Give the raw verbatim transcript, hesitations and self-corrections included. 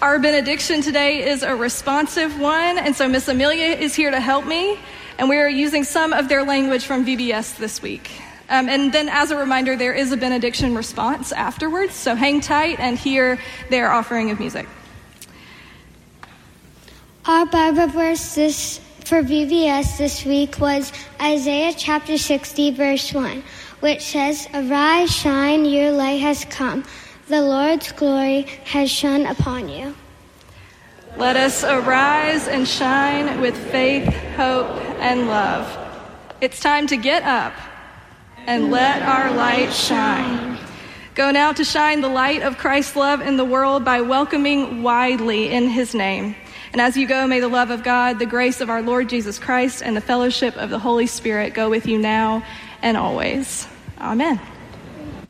Our benediction today is a responsive one, and so Miss Amelia is here to help me, and we are using some of their language from V B S this week. Um, and then as a reminder, there is a benediction response afterwards, so hang tight and hear their offering of music. Our Bible verse this, for V B S this week was Isaiah chapter sixty, verse one, which says, "Arise, shine, your light has come. The Lord's glory has shone upon you." Let us arise and shine with faith, hope, and love. It's time to get up and let our light shine. Go now to shine the light of Christ's love in the world by welcoming widely in his name. And as you go, may the love of God, the grace of our Lord Jesus Christ, and the fellowship of the Holy Spirit go with you now and always. Amen.